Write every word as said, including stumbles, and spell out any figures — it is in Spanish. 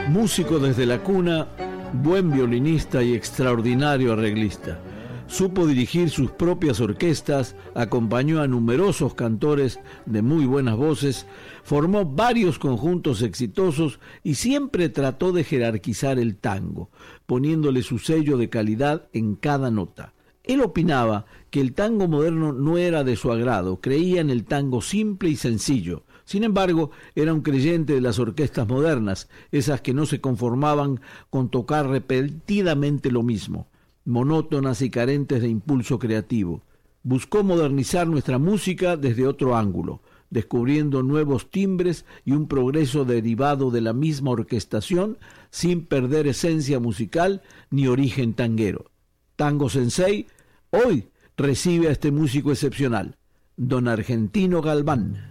Músico desde la cuna, buen violinista y extraordinario arreglista. Supo dirigir sus propias orquestas, acompañó a numerosos cantores de muy buenas voces, formó varios conjuntos exitosos y siempre trató de jerarquizar el tango, poniéndole su sello de calidad en cada nota. Él opinaba que el tango moderno no era de su agrado, creía en el tango simple y sencillo. Sin embargo, era un creyente de las orquestas modernas, esas que no se conformaban con tocar repetidamente lo mismo, monótonas y carentes de impulso creativo. Buscó modernizar nuestra música desde otro ángulo, descubriendo nuevos timbres y un progreso derivado de la misma orquestación, sin perder esencia musical ni origen tanguero. Tango Sensei hoy recibe a este músico excepcional, don Argentino Galván.